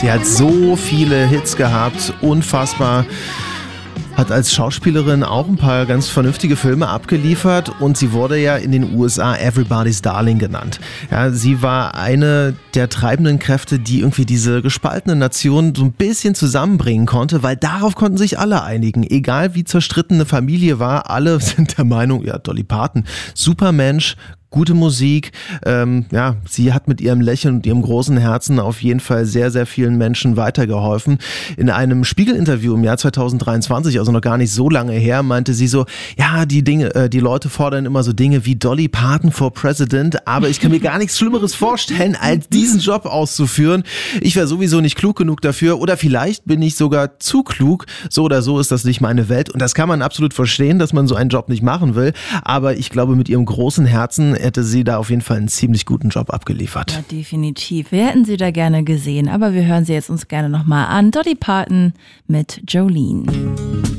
Sie hat so viele Hits gehabt, unfassbar. Hat als Schauspielerin auch ein paar ganz vernünftige Filme abgeliefert und sie wurde ja in den USA Everybody's Darling genannt. Ja, sie war eine der treibenden Kräfte, die irgendwie diese gespaltene Nation so ein bisschen zusammenbringen konnte, weil darauf konnten sich alle einigen. Egal wie zerstritten eine Familie war, alle sind der Meinung, ja, Dolly Parton, super Mensch, gute Musik, sie hat mit ihrem Lächeln und ihrem großen Herzen auf jeden Fall sehr, sehr vielen Menschen weitergeholfen. In einem Spiegel-Interview im Jahr 2023, also noch gar nicht so lange her, meinte sie so, ja, die Leute fordern immer so Dinge wie Dolly Parton for President, aber ich kann mir gar nichts Schlimmeres vorstellen, als diesen Job auszuführen. Ich wäre sowieso nicht klug genug dafür oder vielleicht bin ich sogar zu klug. So oder so ist das nicht meine Welt und das kann man absolut verstehen, dass man so einen Job nicht machen will, aber ich glaube, mit ihrem großen Herzen hätte sie da auf jeden Fall einen ziemlich guten Job abgeliefert. Ja, definitiv. Wir hätten sie da gerne gesehen, aber wir hören sie jetzt uns gerne nochmal an. Dolly Parton mit Jolene.